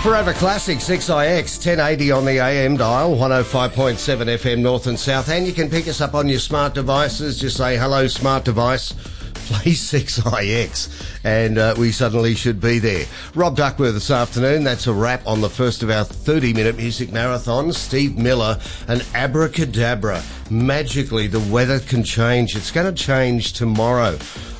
Forever Classic 6IX, 1080 on the AM dial, 105.7 FM North and South. And you can pick us up on your smart devices. Just say, hello, smart device, play 6IX. And we suddenly should be there. Rob Duckworth this afternoon. That's a wrap on the first of our 30-minute music marathons. Steve Miller and Abracadabra. Magically, the weather can change. It's going to change tomorrow.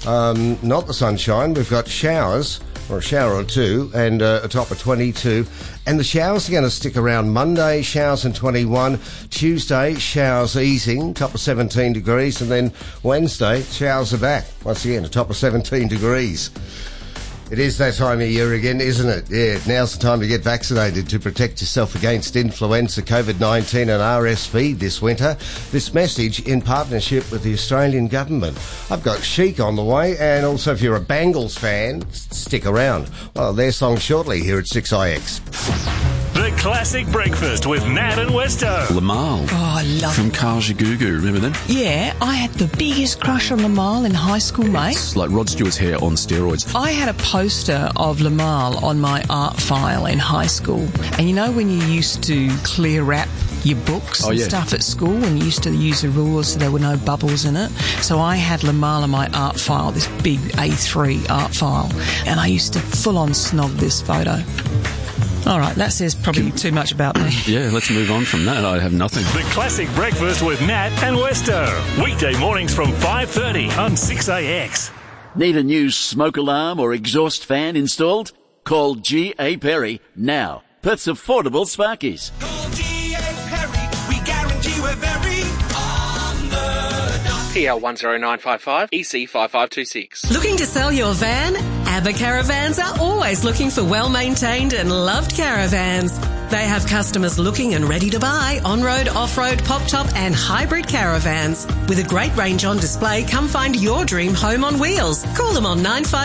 Not the sunshine. We've got showers, or a shower or two, and a top of 22. And the showers are going to stick around Monday, showers in 21. Tuesday, showers easing, top of 17 degrees. And then Wednesday, showers are back. Once again, a top of 17 degrees. It is that time of year again, isn't it? Yeah, now's the time to get vaccinated to protect yourself against influenza, COVID-19 and RSV this winter. This message in partnership with the Australian government. I've got Chic on the way, and also if you're a Bangles fan, stick around. Well, their song shortly here at 6IX. The Classic Breakfast with Nat and Westo. Lamal. Oh, I love From Kajagoogoo, remember them? Yeah, I had the biggest crush on Lamal in high school, mate. It's like Rod Stewart's hair on steroids. I had a poster of Lamal on my art file in high school. And you know when you used to clear wrap your books and stuff at school, and you used to use a ruler so there were no bubbles in it? So I had Lamal on my art file, this big A3 art file, and I used to full-on snog this photo. All right, that says probably too much about me. Yeah, let's move on from that. I have nothing. The Classic Breakfast with Nat and Westo. Weekday mornings from 5:30 on 6AX. Need a new smoke alarm or exhaust fan installed? Call G.A. Perry now. Perth's affordable Sparkies. Call G.A. Perry. We guarantee we're very on the dot. PL 10955, EC 5526. Looking to sell your van? ABBA Caravans are always looking for well-maintained and loved caravans. They have customers looking and ready to buy on-road, off-road, pop-top and hybrid caravans. With a great range on display, come find your dream home on wheels. Call them on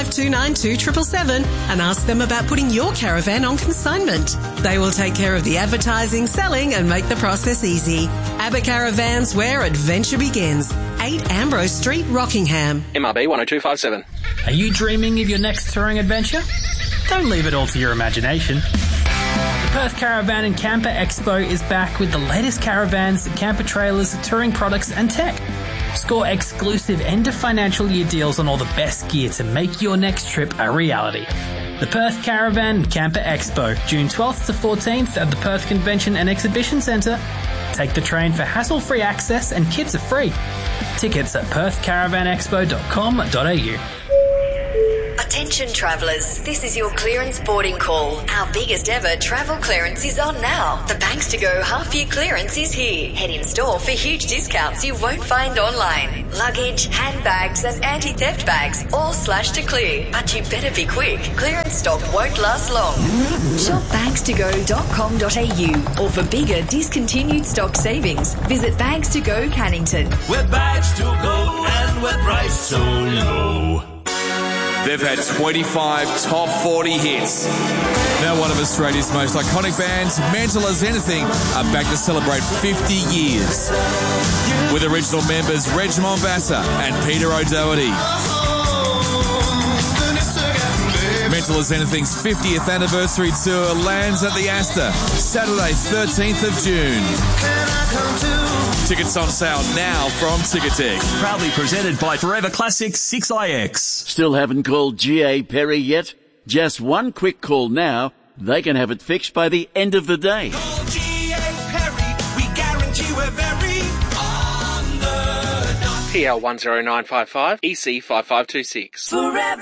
95292777 and ask them about putting your caravan on consignment. They will take care of the advertising, selling and make the process easy. ABBA Caravans, where adventure begins. 8 Ambrose Street, Rockingham. MRB 10257. Are you dreaming of your next touring adventure? Don't leave it all to your imagination. The Perth Caravan and Camper Expo is back with the latest caravans, camper trailers, touring products and tech. Score exclusive end of financial year deals on all the best gear to make your next trip a reality. The Perth Caravan and Camper Expo, June 12th to 14th at the Perth Convention and Exhibition Centre. Take the train for hassle-free access and kids are free. Tickets at perthcaravanexpo.com.au. Attention travellers, this is your clearance boarding call. Our biggest ever travel clearance is on now. The Banks to Go half-year clearance is here. Head in store for huge discounts you won't find online. Luggage, handbags and anti-theft bags all slashed to clear. But you better be quick. Clearance stock won't last long. Shop bankstogo.com.au or for bigger discontinued stock savings, visit Banks to Go Cannington. We're bags to go and we're priced so low. They've had 25 top 40 hits. Now one of Australia's most iconic bands, Mental as Anything, are back to celebrate 50 years. With original members Reg Mombassa and Peter O'Doherty. Mental as Anything's 50th anniversary tour lands at the Astor, Saturday 13th of June. Tickets on sale now from Ticketek. Proudly presented by Forever Classic 6IX. Still haven't called G.A. Perry yet? Just one quick call now. They can have it fixed by the end of the day. Call G.A. Perry. We guarantee we're very on the dot. PL 10955, EC 5526. Forever.